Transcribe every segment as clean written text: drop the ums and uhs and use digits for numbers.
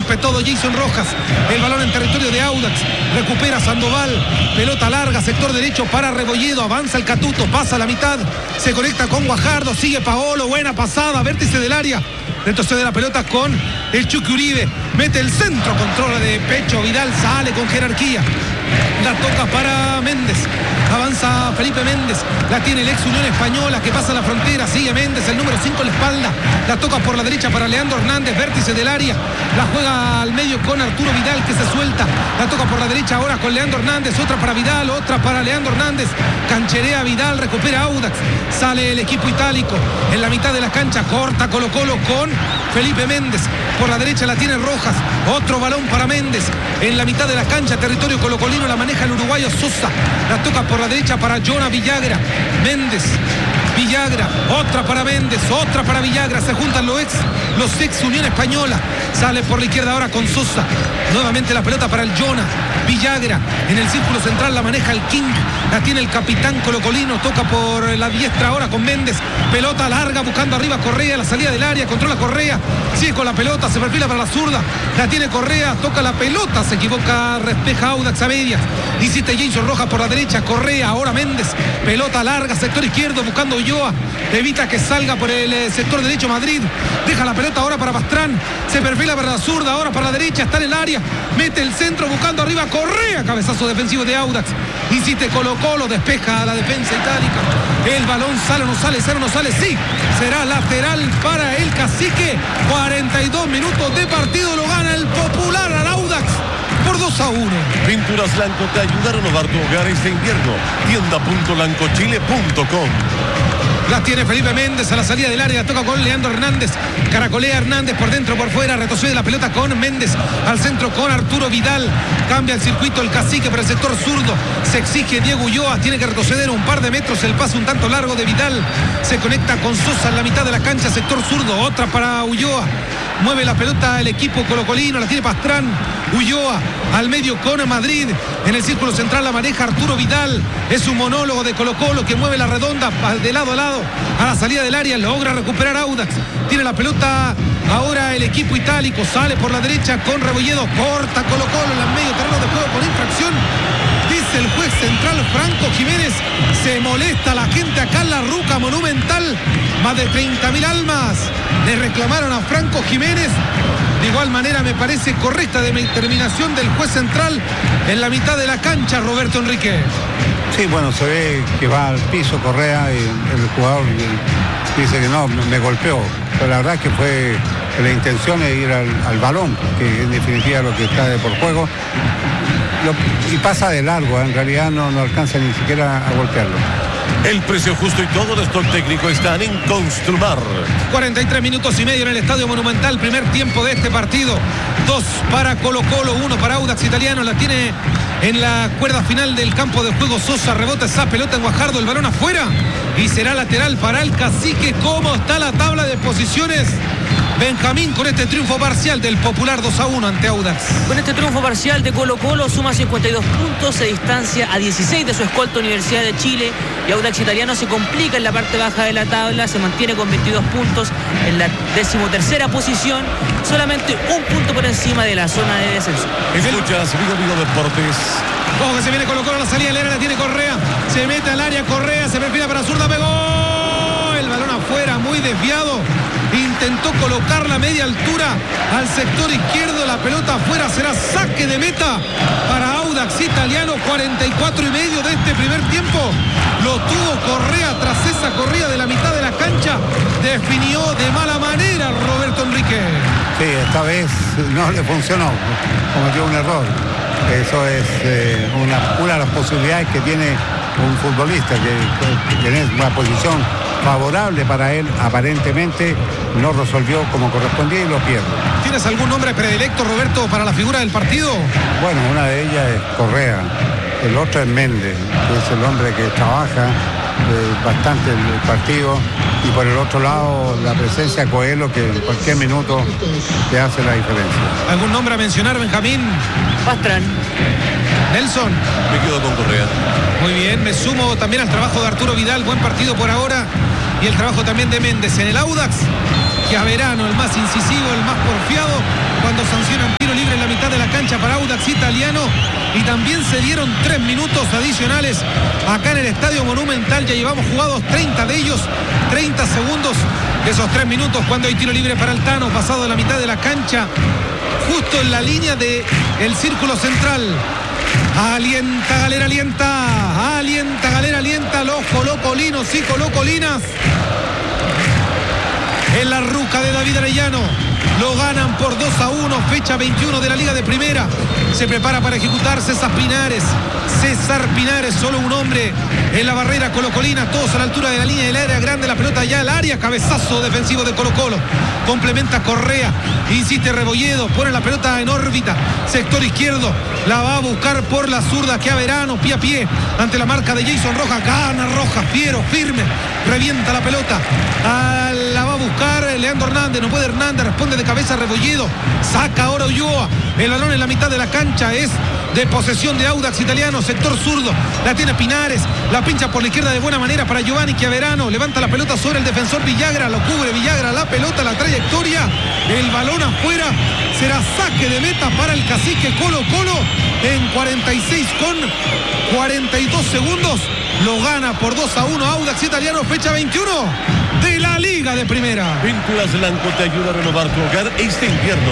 rompe todo Jason Rojas. El balón en territorio de Audax. Recupera Sandoval. Pelota larga, sector derecho para Rebolledo. Avanza el Catuto, pasa a la mitad. Se conecta con Guajardo. Sigue Paolo. Buena pasada, vértice del área. Retrocede la pelota con el Chucky Uribe. Mete el centro, controla de pecho. Vidal sale con jerarquía. La toca para Méndez. Avanza Felipe Méndez. La tiene el ex Unión Española que pasa la frontera. Sigue Méndez, el número 5 en la espalda. La toca por la derecha para Leandro Hernández. Vértice del área. La juega al medio con Arturo Vidal que se suelta. La toca por la derecha ahora con Leandro Hernández. Otra para Vidal, otra para Leandro Hernández. Cancherea Vidal, recupera Audax. Sale el equipo itálico. En la mitad de la cancha corta Colo-Colo con Felipe Méndez. Por la derecha la tiene Rojas. Otro balón para Méndez. En la mitad de la cancha, territorio colocolino, la maneja el uruguayo Sosa. La toca por la derecha para Jonah Villagra. Méndez. Villagra, otra para Méndez, otra para Villagra. Se juntan los ex Unión Española. Sale por la izquierda ahora con Sosa. Nuevamente la pelota para el Jonah. Villagra en el círculo central la maneja el King. La tiene el capitán colocolino. Toca por la diestra ahora con Méndez. Pelota larga buscando arriba Correa. La salida del área. Controla Correa. Sigue con la pelota. Se perfila para la zurda. La tiene Correa. Toca la pelota. Se equivoca. Respeja Audax a medias. Insiste Jason Rojas por la derecha. Correa. Ahora Méndez. Pelota larga. Sector izquierdo buscando Ulloa. Evita que salga por el sector derecho Madrid. Deja la pelota ahora para Pastrán. Se perfila para la zurda. Ahora para la derecha. Está en el área. Mete el centro buscando arriba Correa. Cabezazo defensivo de Audax. Insiste Colo-Colo. Despeja a la defensa itálica. El balón sale o no sale. Sale o no sale. Sí. Será lateral para el Cacique. 42 minutos de partido. Lo gana el Popular al Audax por 2-1. Pinturas Lanco te ayuda a renovar tu hogar este invierno. Tienda.lancochile.com. La tiene Felipe Méndez a la salida del área. Toca con Leandro Hernández. Caracolea Hernández por dentro, por fuera. Retrocede la pelota con Méndez. Al centro con Arturo Vidal. Cambia el circuito el Cacique para el sector zurdo. Se exige Diego Ulloa. Tiene que retroceder un par de metros. El pase un tanto largo de Vidal. Se conecta con Sosa en la mitad de la cancha. Sector zurdo. Otra para Ulloa. Mueve la pelota el equipo colocolino. La tiene Pastrán. Ulloa al medio con Madrid. En el círculo central la maneja Arturo Vidal. Es un monólogo de Colo-Colo que mueve la redonda de lado a lado. A la salida del área logra recuperar Audax. Tiene la pelota ahora el equipo itálico. Sale por la derecha con Rebolledo. Corta Colo-Colo en el medio terreno de juego por infracción. Dice el juez central Franco Jiménez. Se molesta la gente acá en la Ruca Monumental. Más de 30.000 almas le reclamaron a Franco Jiménez. De igual manera me parece correcta determinación del juez central en la mitad de la cancha, Roberto Enrique. Sí, bueno, se ve que va al piso Correa y el jugador dice que no, me golpeó. Pero la verdad es que fue la intención de ir al balón, que en definitiva lo que está de por juego. Y pasa de largo, en realidad no alcanza ni siquiera a golpearlo. El precio justo y todo el stock técnico están en Construmar. 43 minutos y medio en el Estadio Monumental. Primer tiempo de este partido. 2 para Colo-Colo, 1 para Audax Italiano. La tiene en la cuerda final del campo de juego Sosa. Rebota esa pelota en Guajardo. El balón afuera. Y será lateral para el Cacique. ¿Cómo está la tabla de posiciones? Benjamín, con este triunfo parcial del Popular 2-1 ante Audax. Con este triunfo parcial de Colo-Colo suma 52 puntos, se distancia a 16 de su escolta Universidad de Chile y Audax Italiano se complica en la parte baja de la tabla, se mantiene con 22 puntos en la 13ª posición, solamente un punto por encima de la zona de descenso. Escuchas Vigo Deportes. Ojo que se viene Colo-Colo a la salida, la tiene Correa, se mete al área Correa, se perfila para zurda, pegó, el balón afuera, muy desviado. Intentó colocar la media altura al sector izquierdo, la pelota afuera, será saque de meta para Audax Italiano. 44 y medio de este primer tiempo. Lo tuvo Correa tras esa corrida de la mitad de la cancha. Definió de mala manera Roberto Enrique. Sí, esta vez no le funcionó, cometió un error. Eso es una de las posibilidades que tiene un futbolista, que tiene una posición favorable para él, aparentemente no resolvió como correspondía y lo pierde. ¿Tienes algún nombre predilecto, Roberto, para la figura del partido? Bueno, una de ellas es Correa, el otro es Méndez, que es el hombre que trabaja bastante el partido, y por el otro lado la presencia de Coelho, que en cualquier minuto te hace la diferencia. ¿Algún nombre a mencionar, Benjamín? Pastrán. Nelson. Me quedo con Correa. Muy bien, me sumo también al trabajo de Arturo Vidal, buen partido por ahora, y el trabajo también de Méndez en el Audax, que a Verano, el más incisivo, el más porfiado, cuando sancionan Italiano y también se dieron 3 minutos adicionales acá en el Estadio Monumental. Ya llevamos jugados 30 de ellos, 30 segundos de esos 3 minutos cuando hay tiro libre para Altano, pasado de la mitad de la cancha, justo en la línea del círculo central. Alienta Galera, alienta Galera, alienta los colocolinos y colocolinas. En la ruca de David Arellano. Lo ganan por 2-1, fecha 21 de la Liga de Primera. Se prepara para ejecutar César Pinares, solo un hombre en la barrera colocolina, todos a la altura de la línea del área grande, la pelota ya al área, cabezazo defensivo de Colo-Colo. Complementa Correa, insiste Rebolledo, pone la pelota en órbita, sector izquierdo, la va a buscar por la zurda, que a Verano, pie a pie, ante la marca de Jason Rojas, gana Rojas, fiero, firme, revienta la pelota, la va a buscar Leandro Hernández, no puede Hernández, responde de cabeza Rebolledo, saca ahora Ulloa, el balón en la mitad de la cancha es de posesión de Audax Italiano, sector zurdo, la tiene Pinares, la pincha por la izquierda de buena manera para Giovanni Chiaverano, levanta la pelota sobre el defensor Villagra, lo cubre Villagra, la pelota, la trayectoria, el balón afuera, será saque de meta para el cacique Colo-Colo en 46 con 42 segundos, lo gana por 2-1 Audax Italiano, fecha 21 de la Liga de Primera. Vínculas Lanco te ayuda a renovar tu hogar este invierno.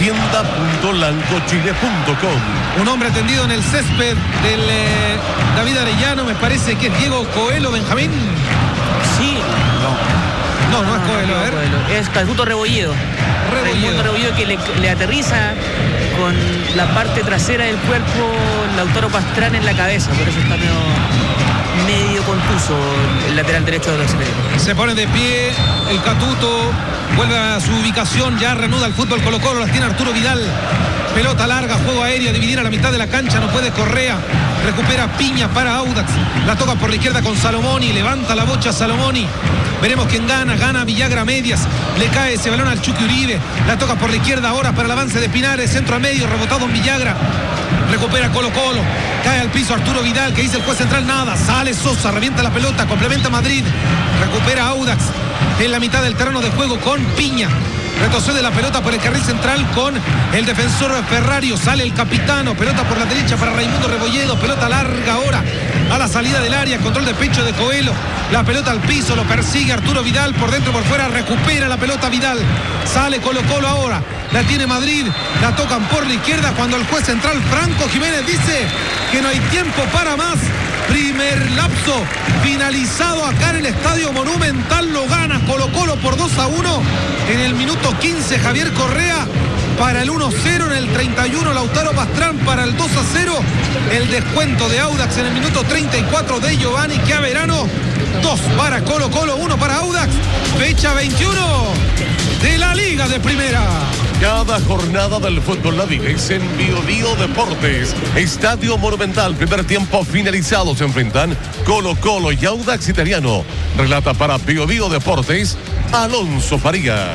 Tienda.lancochile.com. Un hombre tendido en el césped del David Arellano, me parece que es Diego Coelho, Benjamín. Sí. No es Coelho, a ver. Es Calbuto Rebolledo. Raimundo Rebolledo, que le aterriza con la parte trasera del cuerpo Lautaro Pastrana en la cabeza, por eso está medio contuso el lateral derecho de los Italianos. Se pone de pie el Catuto, vuelve a su ubicación, ya reanuda el fútbol Colo-Colo, las tiene Arturo Vidal, pelota larga, juego aéreo, dividir a la mitad de la cancha, no puede Correa, recupera Piña para Audax, la toca por la izquierda con Salomoni, levanta la bocha Salomoni, veremos quién gana Villagra a medias, le cae ese balón al Chucky Uribe, la toca por la izquierda ahora para el avance de Pinares, centro a medio, rebotado en Villagra, recupera Colo-Colo, cae al piso Arturo Vidal, que dice el juez central, nada, sale Sosa, revienta la pelota, complementa Madrid, recupera Audax en la mitad del terreno de juego con Piña, retrocede la pelota por el carril central con el defensor Ferrario, sale el capitano, pelota por la derecha para Raimundo Rebolledo, pelota larga ahora a la salida del área, control de pecho de Coelho, la pelota al piso, lo persigue Arturo Vidal, por dentro por fuera, recupera la pelota Vidal, sale Colo-Colo ahora, la tiene Madrid, la tocan por la izquierda cuando el juez central Franco Jiménez dice que no hay tiempo para más. Primer lapso finalizado acá en el Estadio Monumental, lo gana Colo-Colo por 2-1 en el minuto 15 Javier Correa para el 1-0, en el 31 Lautaro Pastrán para el 2-0, el descuento de Audax en el minuto 34 de Giovanni Chiaverano, 2 para Colo-Colo, 1 para Audax, fecha 21 de la Liga de Primera. Cada jornada del fútbol la vives en Bio Deportes. Estadio Monumental, primer tiempo finalizado. Se enfrentan Colo-Colo y Audax Italiano. Relata para Bio Deportes Alonso Faría.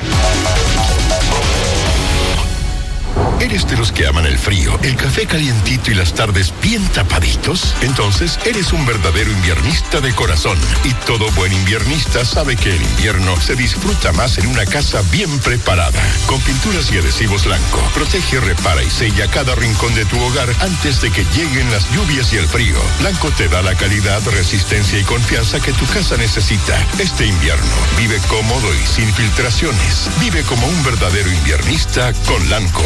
¿Eres de los que aman el frío, el café calientito y las tardes bien tapaditos? Entonces eres un verdadero inviernista de corazón. Y todo buen inviernista sabe que el invierno se disfruta más en una casa bien preparada. Con pinturas y adhesivos Lanco, protege, repara y sella cada rincón de tu hogar antes de que lleguen las lluvias y el frío. Lanco te da la calidad, resistencia y confianza que tu casa necesita. Este invierno, vive cómodo y sin filtraciones. Vive como un verdadero inviernista con Lanco.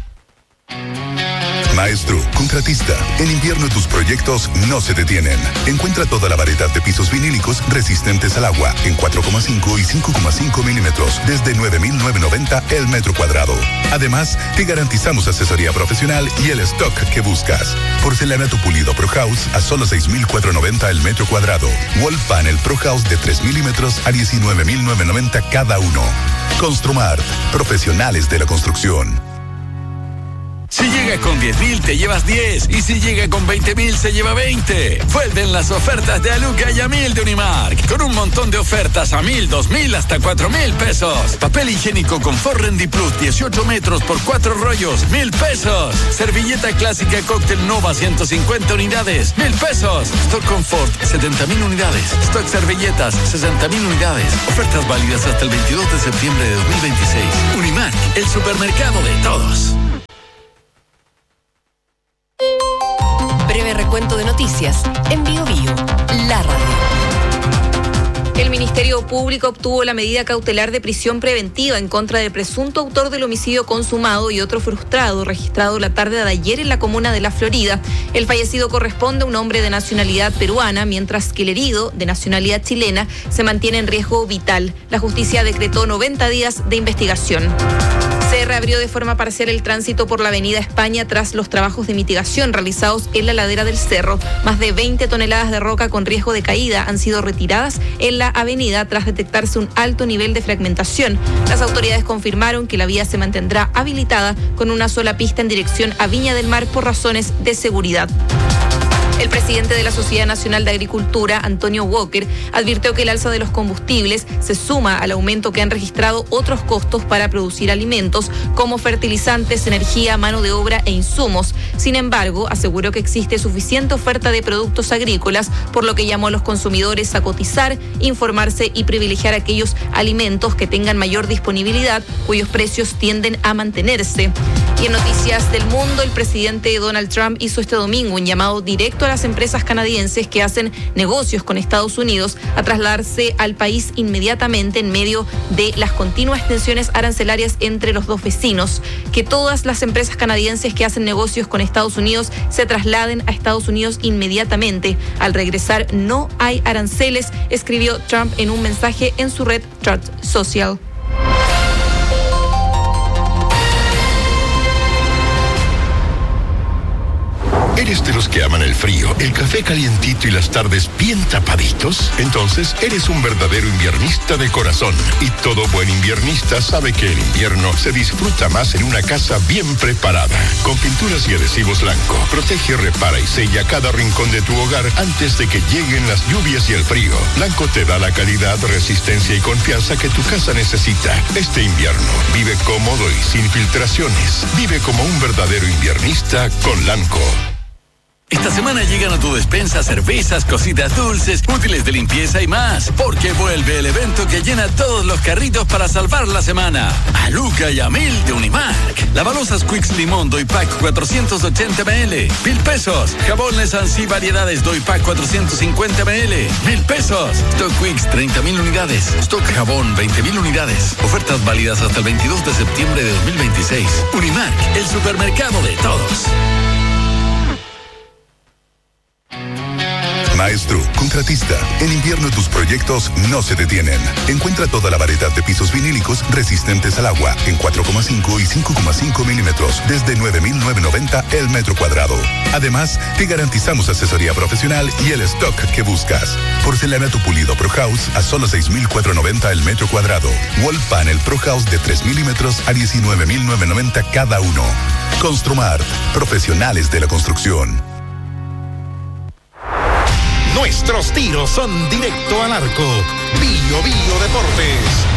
Maestro, contratista, en invierno tus proyectos no se detienen. Encuentra toda la variedad de pisos vinílicos resistentes al agua en 4,5 y 5,5 milímetros desde 9,990 el metro cuadrado. Además, te garantizamos asesoría profesional y el stock que buscas. Porcelanato pulido Pro House a solo 6,490 el metro cuadrado. Wall Panel Pro House de 3 milímetros a 19,990 cada uno. Construmart, profesionales de la construcción. Si llega con 10,000 te llevas 10 y si llega con 20,000 se lleva 20. Vuelven las ofertas de Aluca y a 1,000 de Unimark, con un montón de ofertas a 1,000, 2,000 hasta 4,000 pesos. Papel higiénico Confort Rendi Plus 18 metros por 4 rollos, 1,000 pesos. Servilleta clásica Cóctel Nova 150 unidades, 1,000 pesos. Stock Confort 70,000 unidades. Stock servilletas 60,000 unidades. Ofertas válidas hasta el 22 de septiembre de 2026. 2026. Unimark, el supermercado de todos. Noticias en Bio Bio, la radio. El Ministerio Público obtuvo la medida cautelar de prisión preventiva en contra del presunto autor del homicidio consumado y otro frustrado registrado la tarde de ayer en la comuna de La Florida. El fallecido corresponde a un hombre de nacionalidad peruana, mientras que el herido, de nacionalidad chilena, se mantiene en riesgo vital. La justicia decretó 90 días de investigación. Se reabrió de forma parcial el tránsito por la avenida España tras los trabajos de mitigación realizados en la ladera del cerro. Más de 20 toneladas de roca con riesgo de caída han sido retiradas en la avenida tras detectarse un alto nivel de fragmentación. Las autoridades confirmaron que la vía se mantendrá habilitada con una sola pista en dirección a Viña del Mar por razones de seguridad. El presidente de la Sociedad Nacional de Agricultura, Antonio Walker, advirtió que el alza de los combustibles se suma al aumento que han registrado otros costos para producir alimentos, como fertilizantes, energía, mano de obra e insumos. Sin embargo, aseguró que existe suficiente oferta de productos agrícolas, por lo que llamó a los consumidores a cotizar, informarse y privilegiar aquellos alimentos que tengan mayor disponibilidad, cuyos precios tienden a mantenerse. Y en noticias del mundo, el presidente Donald Trump hizo este domingo un llamado directo a las empresas canadienses que hacen negocios con Estados Unidos a trasladarse al país inmediatamente en medio de las continuas tensiones arancelarias entre los dos vecinos. Que todas las empresas canadienses que hacen negocios con Estados Unidos se trasladen a Estados Unidos inmediatamente. Al regresar no hay aranceles, escribió Trump en un mensaje en su red Truth Social. ¿Eres de los que aman el frío, el café calientito y las tardes bien tapaditos? Entonces eres un verdadero inviernista de corazón. Y todo buen inviernista sabe que el invierno se disfruta más en una casa bien preparada. Con pinturas y adhesivos Lanco, protege, repara y sella cada rincón de tu hogar antes de que lleguen las lluvias y el frío. Lanco te da la calidad, resistencia y confianza que tu casa necesita. Este invierno, vive cómodo y sin filtraciones. Vive como un verdadero inviernista con Lanco. Esta semana llegan a tu despensa cervezas, cositas dulces, útiles de limpieza y más, porque vuelve el evento que llena todos los carritos para salvar la semana. A Luca y a Mil de Unimark. Lavalosas Quicks Limón Doy Pack 480 ml, 1,000 pesos. Jabones Ansí Variedades Doy Pack 450 ml, 1,000 pesos. Stock Quicks 30,000 unidades. Stock Jabón 20,000 unidades. Ofertas válidas hasta el 22 de septiembre de 2026. Unimark, el supermercado de todos. Maestro, contratista, en invierno tus proyectos no se detienen. Encuentra toda la variedad de pisos vinílicos resistentes al agua en 4,5 y 5,5 milímetros desde 9,990 el metro cuadrado. Además, te garantizamos asesoría profesional y el stock que buscas. Porcelanato pulido Pro House a solo 6,490 el metro cuadrado. Wall Panel Pro House de 3 milímetros a 19,990 cada uno. Construmart, profesionales de la construcción. Nuestros tiros son directo al arco. Bio Bio Deportes.